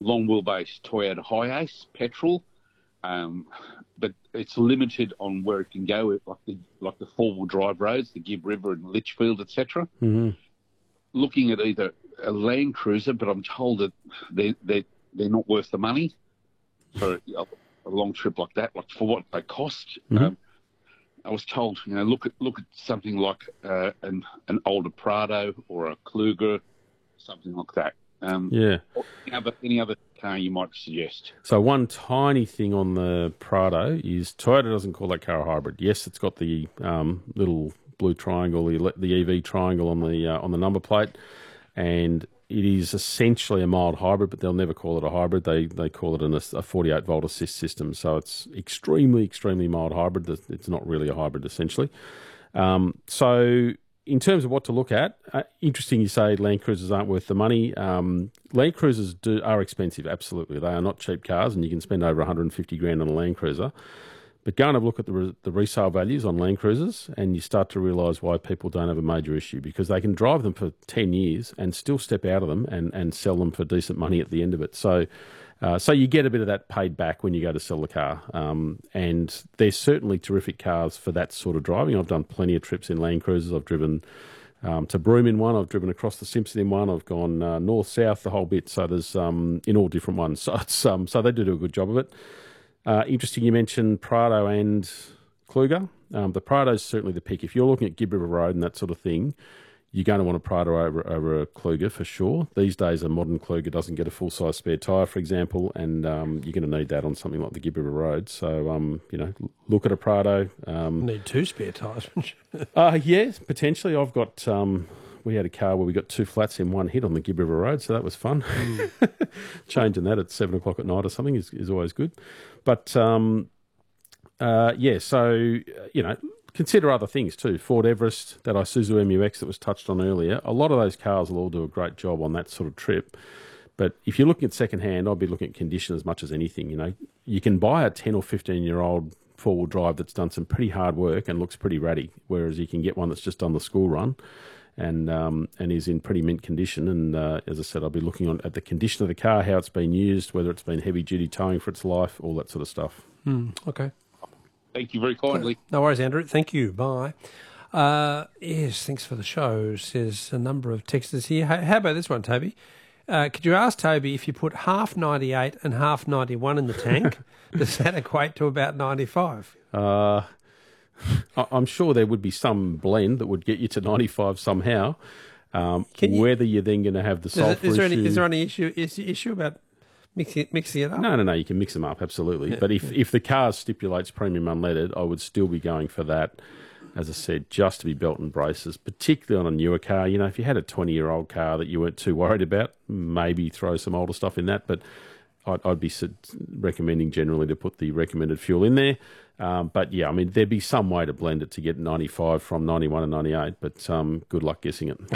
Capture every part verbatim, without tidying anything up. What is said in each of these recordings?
long wheelbase Toyota Hiace petrol, um, but it's limited on where it can go, like the like the four wheel drive roads, the Gibb River and Litchfield, et cetera. Mm-hmm. Looking at either a Land Cruiser, but I'm told that they they they're not worth the money for a, a long trip like that, like for what they cost. Mm-hmm. Um, I was told, you know, look at look at something like uh, an an older Prado or a Kluger, something like that. Um, yeah. Any other, any other car you might suggest? So one tiny thing on the Prado is Toyota doesn't call that car a hybrid. Yes, it's got the um, little blue triangle, the, the E V triangle on the uh, on the number plate, and it is essentially a mild hybrid, but they'll never call it a hybrid. They they call it an, a forty-eight volt assist system. So it's extremely, extremely mild hybrid. It's not really a hybrid, essentially. Um, so in terms of what to look at, uh, interesting you say Land Cruisers aren't worth the money. Um, Land Cruisers do, are expensive, absolutely. They are not cheap cars, and you can spend over one hundred fifty grand on a Land Cruiser. But go and have a look at the, re- the resale values on Land Cruisers, and you start to realise why people don't have a major issue, because they can drive them for ten years and still step out of them and, and sell them for decent money at the end of it. So uh, so you get a bit of that paid back when you go to sell the car. Um, and they're certainly terrific cars for that sort of driving. I've done plenty of trips in Land Cruisers. I've driven um, to Broome in one. I've driven across the Simpson in one. I've gone uh, north, south, the whole bit. So there's um, in all different ones. So, it's, um, so they do do a good job of it. Uh, interesting you mentioned Prado and Kluger. Um, the Prado's certainly the pick. If you're looking at Gibb River Road and that sort of thing, you're going to want a Prado over, over a Kluger for sure. These days, a modern Kluger doesn't get a full-size spare tyre, for example, and um, you're going to need that on something like the Gibb River Road. So, um, you know, look at a Prado. Um, need two spare tyres, wouldn't you? uh, yeah, potentially. I've got... Um, we had a car where we got two flats in one hit on the Gibb River Road, so that was fun. Mm. Changing that at seven o'clock at night or something is, is always good. But, um, uh, yeah, so, you know, consider other things too. Ford Everest, that Isuzu M U X that was touched on earlier, a lot of those cars will all do a great job on that sort of trip. But if you're looking at second-hand, I'd be looking at condition as much as anything. You know, you can buy a ten or fifteen-year-old four-wheel drive that's done some pretty hard work and looks pretty ratty, whereas you can get one that's just done the school run and um, and is in pretty mint condition. And uh, as I said, I'll be looking on at the condition of the car, how it's been used, whether it's been heavy-duty towing for its life, all that sort of stuff. Mm, okay. Thank you very kindly. No worries, Andrew. Thank you. Bye. Uh, yes, thanks for the show. Says a number of texters here. How, how about this one, Toby? Uh, could you ask Toby if you put half ninety-eight and half ninety-one in the tank, does that equate to about ninety-five? Uh I'm sure there would be some blend that would get you to ninety-five somehow. Um, you, whether you're then going to have the sulphur is, is there issue... Any, is there any issue, is the issue about mixing it, mixing it up? No, no, no, you can mix them up, absolutely. Yeah, but if, yeah. if the car stipulates premium unleaded, I would still be going for that, as I said, just to be belt and braces, particularly on a newer car. You know, if you had a twenty-year-old car that you weren't too worried about, maybe throw some older stuff in that, but I'd, I'd be recommending generally to put the recommended fuel in there. Um, but yeah, I mean, there'd be some way to blend it to get ninety-five from ninety-one and ninety-eight, but um, good luck guessing it.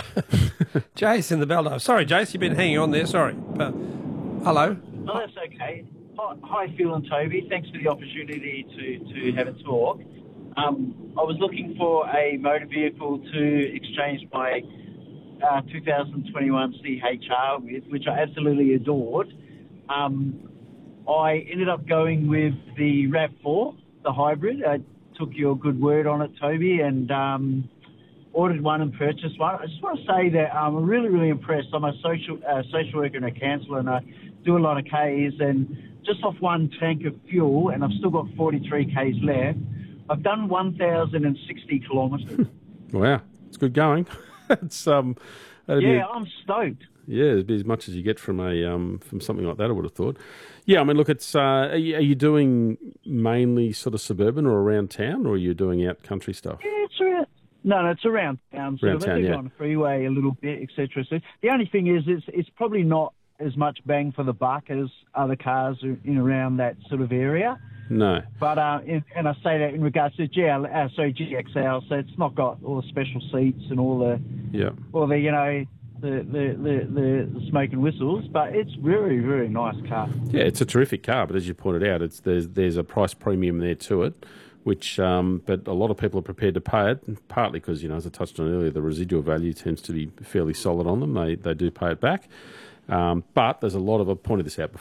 Jace in the Baldo. Sorry, Jace, you've been hanging on there. Sorry. But, hello. Oh, that's okay. Hi, hi, Phil and Toby. Thanks for the opportunity to, to have a talk. Um, I was looking for a motor vehicle to exchange my uh, two thousand twenty-one C H R with, which I absolutely adored. Um, I ended up going with the RAV four. The hybrid. I took your good word on it, Toby, and um, ordered one and purchased one. I just want to say that I'm really, really impressed. I'm a social uh, social worker and a counsellor, and I do a lot of Ks, and just off one tank of fuel, and I've still got forty-three Ks left, I've done one thousand sixty kilometres. Wow, it's good going. it's um, Yeah, be, I'm stoked. Yeah, it'd be as much as you get from a um, from something like that, I would have thought. Yeah, I mean, look, it's uh, are, you, are you doing mainly sort of suburban or around town, or are you doing out country stuff? Yeah, it's around. No, no, it's around town. So around town, yeah. On the freeway a little bit, et cetera. So the only thing is, it's it's probably not as much bang for the buck as other cars in around that sort of area. No. But uh, in, and I say that in regards to G L, uh, sorry, G X L. So it's not got all the special seats and all the yeah, all the you know. The, the, the, the smoke and whistles, but it's very, very nice car. Yeah, it's a terrific car, but as you pointed out, it's there's there's a price premium there to it, which um, but a lot of people are prepared to pay it, partly because, you know, as I touched on earlier, the residual value tends to be fairly solid on them. They they do pay it back. Um, but there's a lot of, I pointed this out before,